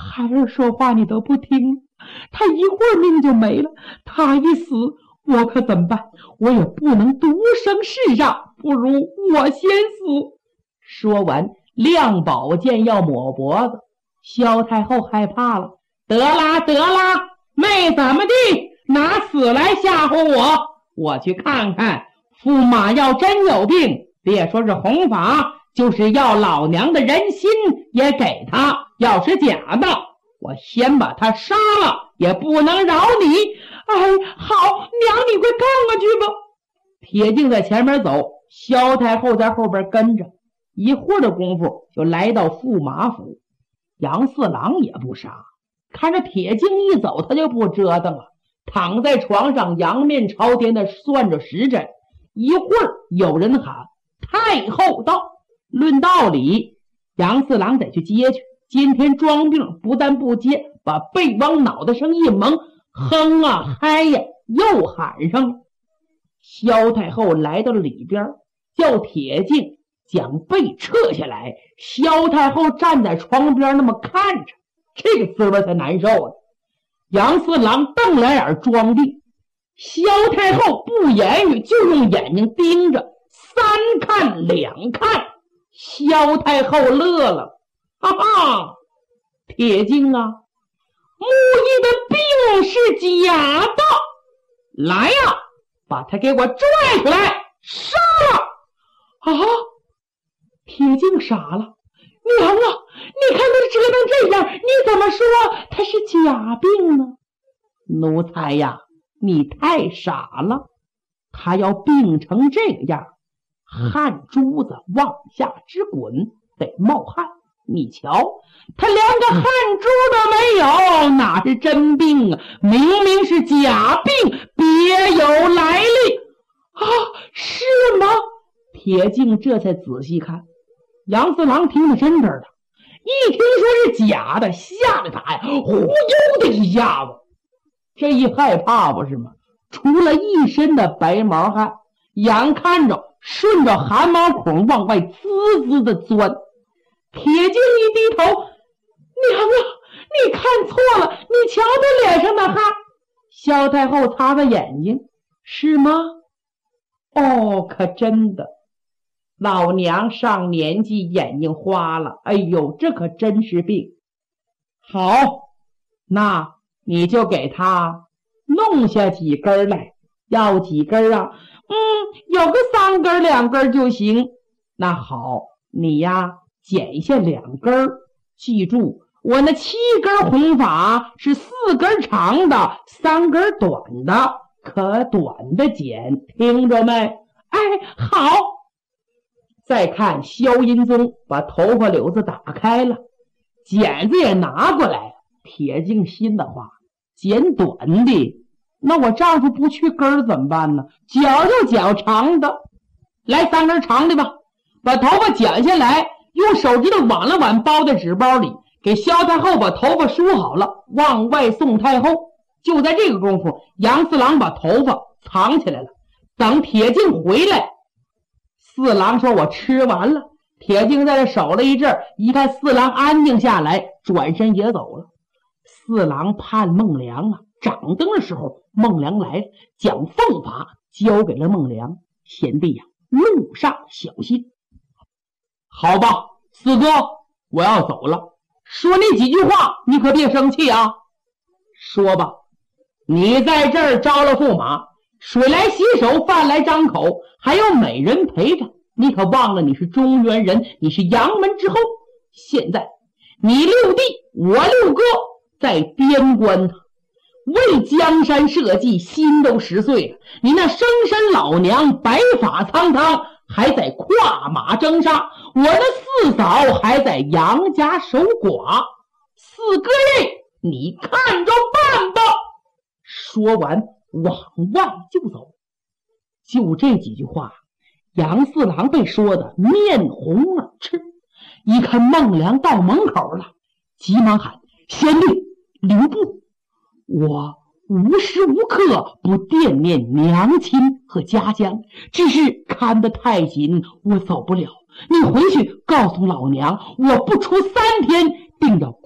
孩儿说话你都不听，他一会儿命就没了，他一死我可怎么办？我也不能独生世上，不如我先死。说完亮宝剑要抹脖子，萧太后害怕了，得啦，没怎么地，拿死来吓唬我去看看，驸马要真有病，别说是弘法，就是要老娘的人心也给他，要是假的，我先把他杀了，也不能饶你。哎，好，娘你快看看去吧。铁镜在前面走，萧太后在后边跟着，一会儿的功夫就来到驸马府。杨四郎也不傻，看着铁镜一走，他就不折腾了，躺在床上仰面朝天的算着时辰。一会儿有人喊太后到，论道理杨四郎得去接去，今天装病不但不接，把被往脑袋上一蒙，哼啊嗨呀又喊上了。萧太后来到了里边，叫铁镜将被撤下来。萧太后站在床边那么看着，这个滋味才难受呢。杨四郎瞪来眼装病，萧太后不言语，就用眼睛盯着，三看两看。萧太后乐了，哈哈，铁镜啊，木易的病是假的，来呀，把他给我拽出来，杀了！啊！铁镜傻了，娘啊，你看他折腾这样，你怎么说他是假病呢？奴才呀，你太傻了，他要病成这样，汗珠子往下直滚，得冒汗。你瞧，他连个汗珠都没有，哪是真病啊？明明是假病，别有来历啊！是吗？铁镜这才仔细看，杨四郎听得真真的，一听说是假的，吓得他呀忽悠的一下子，这一害怕不是吗？出了一身的白毛汗，眼看着顺着汗毛孔往外滋滋的钻。铁镜一低头，娘啊，你看错了，你瞧他脸上的汗。萧太后擦擦眼睛，是吗？哦，可真的，老娘上年纪眼睛花了，哎呦，这可真是病。好，那你就给他弄下几根来。要几根啊？有个3根2根就行。那好，你呀剪下2根，记住我那7根弘法是4根长的，3根短的，可短的剪，听着没？哎，好。再看萧银宗把头发绺子打开了，剪子也拿过来了。铁镜心的话，剪短的，那我丈夫不去根怎么办呢？绞就绞长的，来3根长的吧。把头发剪下来，用手指头挽了挽，包在纸包里，给萧太后把头发梳好了，往外送太后。就在这个功夫，杨四郎把头发藏起来了。等铁镜回来，四郎说我吃完了。铁镜在这守了一阵，一看四郎安静下来，转身也走了。四郎盼孟良啊，掌灯的时候孟良来了，将凤法交给了孟良。贤弟呀，路上小心。好吧，四哥，我要走了，说你几句话，你可别生气啊。说吧，你在这儿招了驸马，水来洗手，饭来张口，还有美人陪着，你可忘了你是中原人，你是杨门之后。现在你六弟我六哥在边关，为江山社稷，心都10岁了。你那生身老娘白发苍苍，还在跨马征杀，我的四嫂还在杨家守寡。四哥嘞，你看着办吧。说完往外就走。就这几句话，杨四郎被说的面红耳赤，一看孟良到门口了，急忙喊：贤弟留步，我无时无刻不惦念娘亲和家乡，只是看得太紧，我走不了。你回去告诉老娘，我不出3天定要